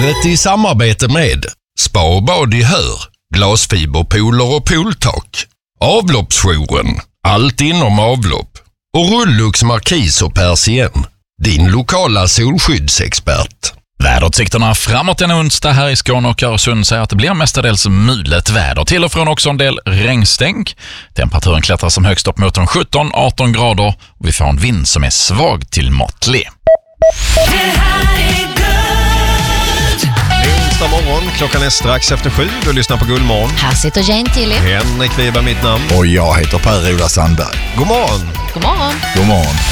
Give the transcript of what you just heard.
Vädret i samarbete med Spa och bad i Hör, glasfiberpooler och pooltak. Avloppsjouren, allt inom avlopp. Och Rullux Markis och Persien, din lokala solskyddsexpert. Väderutsikterna framåt den onsdag här i Skåne och Öresund säger att det blir mestadels mulet väder. Till och från också en del regnstänk. Temperaturen klättrar som högst upp mot 17-18 grader och vi får en vind som är svag till måttlig. Det här är Good. Det är onsdag morgon, klockan är strax efter 7. Du lyssnar på Guldmorgon. Här sitter Jane Tilly. Henrik Wiberg mitt namn. Och jag heter Per-Ola Sandberg. God morgon. God morgon. God morgon.